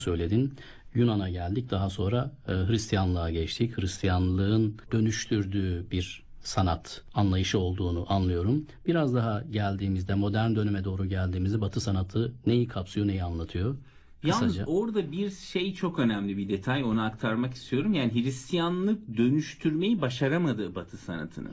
söyledin. Yunan'a geldik. Daha sonra Hristiyanlığa geçtik. Hristiyanlığın dönüştürdüğü bir sanat anlayışı olduğunu anlıyorum. Biraz daha geldiğimizde, modern döneme doğru geldiğimizde Batı sanatı neyi kapsıyor, neyi anlatıyor? Yalnız Kısaca. orada bir şey çok önemli, bir detay, onu aktarmak istiyorum. Yani Hristiyanlık dönüştürmeyi başaramadı Batı sanatını.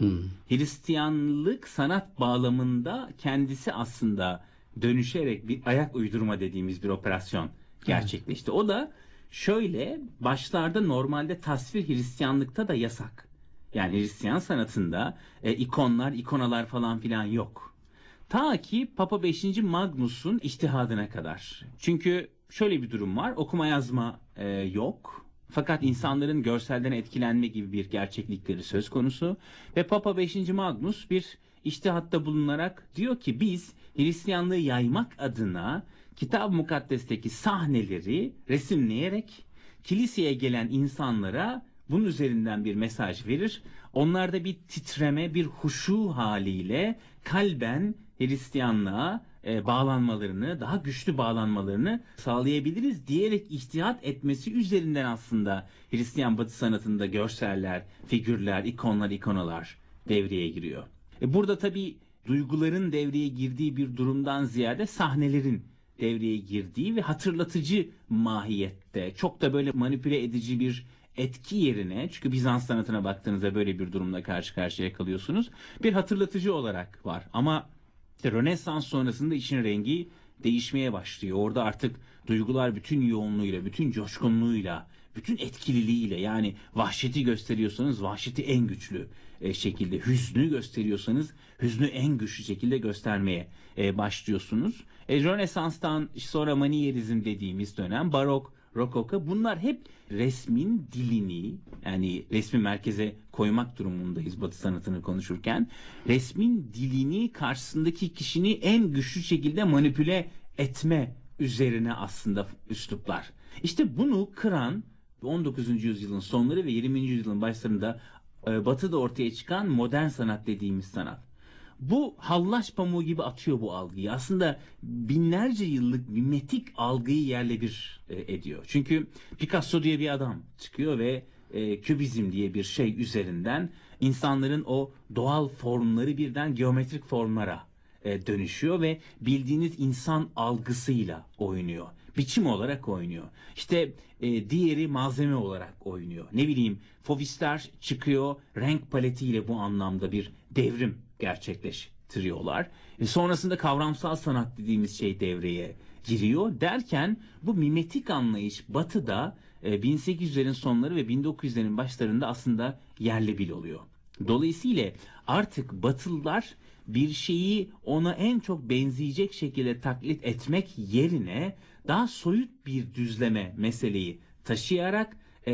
Hristiyanlık sanat bağlamında kendisi aslında dönüşerek bir ayak uydurma dediğimiz bir operasyon gerçekleşti. O da şöyle: başlarda normalde tasvir Hristiyanlıkta da yasak. Yani Hristiyan sanatında ikonlar, ikonalar falan filan yok. Ta ki Papa 5. Magnus'un içtihadına kadar. Çünkü şöyle bir durum var: okuma yazma yok. Fakat insanların görselden etkilenme gibi bir gerçeklikleri söz konusu. Ve Papa 5. Magnus bir içtihatta bulunarak diyor ki biz Hristiyanlığı yaymak adına Kitab-ı Mukaddes'teki sahneleri resimleyerek kiliseye gelen insanlara bunun üzerinden bir mesaj verir. Onlarda bir titreme, bir huşu haliyle kalben Hristiyanlığa bağlanmalarını, daha güçlü bağlanmalarını sağlayabiliriz diyerek içtihat etmesi üzerinden aslında Hristiyan Batı sanatında görseller, figürler, ikonlar, ikonalar devreye giriyor. Burada tabii duyguların devreye girdiği bir durumdan ziyade sahnelerin devreye girdiği ve hatırlatıcı mahiyette, çok da böyle manipüle edici bir etki yerine, çünkü Bizans sanatına baktığınızda böyle bir durumla karşı karşıya kalıyorsunuz, bir hatırlatıcı olarak var. Ama işte Rönesans sonrasında işin rengi değişmeye başlıyor. Orada artık duygular bütün yoğunluğuyla, bütün coşkunluğuyla, bütün etkililiğiyle, yani vahşeti gösteriyorsanız vahşeti en güçlü şekilde, hüznü gösteriyorsanız hüznü en güçlü şekilde göstermeye başlıyorsunuz. Rönesans'tan sonra Manierizm dediğimiz dönem, Barok, Rokoko, bunlar hep resmin dilini, yani resmi merkeze koymak durumundayız Batı sanatını konuşurken. Resmin dilini karşısındaki kişini en güçlü şekilde manipüle etme üzerine aslında üsluplar. İşte bunu kıran 19. yüzyılın sonları ve 20. yüzyılın başlarında Batı'da ortaya çıkan modern sanat dediğimiz sanat. Bu hallaç pamuğu gibi atıyor bu algıyı. Aslında binlerce yıllık mimetik algıyı yerle bir ediyor. Çünkü Picasso diye bir adam çıkıyor ve kübizm diye bir şey üzerinden insanların o doğal formları birden geometrik formlara dönüşüyor ve bildiğiniz insan algısıyla oynuyor. Biçim olarak oynuyor. İşte diğeri malzeme olarak oynuyor. Ne bileyim, Fauvistler çıkıyor, renk paletiyle bu anlamda bir devrim gerçekleştiriyorlar. Sonrasında kavramsal sanat dediğimiz şey devreye giriyor derken bu mimetik anlayış Batı'da 1800'lerin sonları ve 1900'lerin başlarında aslında yerle bir oluyor. Dolayısıyla artık Batılılar bir şeyi ona en çok benzeyecek şekilde taklit etmek yerine daha soyut bir düzleme meseleyi taşıyarak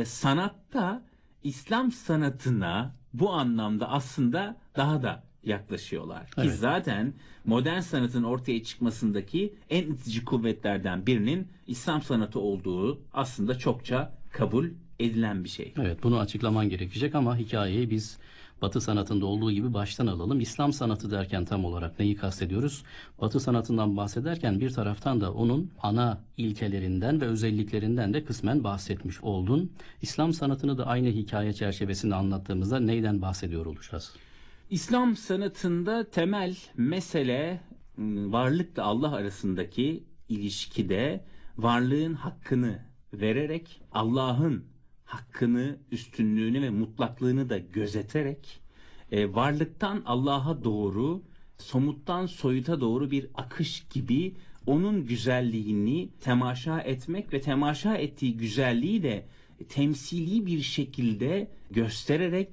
sanatta İslam sanatına bu anlamda aslında daha da yaklaşıyorlar. Ki Evet. zaten modern sanatın ortaya çıkmasındaki en itici kuvvetlerden birinin İslam sanatı olduğu aslında çokça kabul edilen bir şey. Evet, bunu açıklaman gerekecek ama hikayeyi biz Batı sanatında olduğu gibi baştan alalım. İslam sanatı derken tam olarak neyi kastediyoruz? Batı sanatından bahsederken bir taraftan da onun ana ilkelerinden ve özelliklerinden de kısmen bahsetmiş oldun. İslam sanatını da aynı hikaye çerçevesinde anlattığımızda neyden bahsediyor olacağız? İslam sanatında temel mesele varlıkla Allah arasındaki ilişkide varlığın hakkını vererek, Allah'ın hakkını, üstünlüğünü ve mutlaklığını da gözeterek varlıktan Allah'a doğru, somuttan soyuta doğru bir akış gibi onun güzelliğini temaşa etmek ve temaşa ettiği güzelliği de temsili bir şekilde göstererek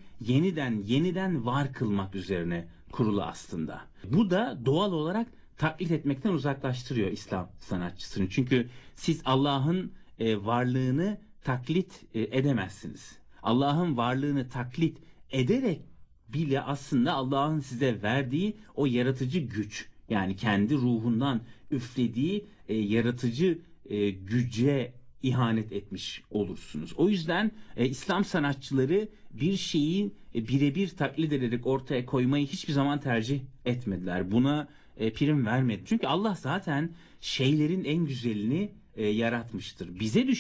yeniden var kılmak üzerine kurulu aslında. Bu da doğal olarak taklit etmekten uzaklaştırıyor İslam sanatçısını. Çünkü siz Allah'ın varlığını taklit edemezsiniz. Allah'ın varlığını taklit ederek bile aslında Allah'ın size verdiği o yaratıcı güç, yani kendi ruhundan üflediği yaratıcı güce ihanet etmiş olursunuz. O yüzden İslam sanatçıları bir şeyi birebir taklit ederek ortaya koymayı hiçbir zaman tercih etmediler. Buna prim vermedi. Çünkü Allah zaten şeylerin en güzelini yaratmıştır. Bize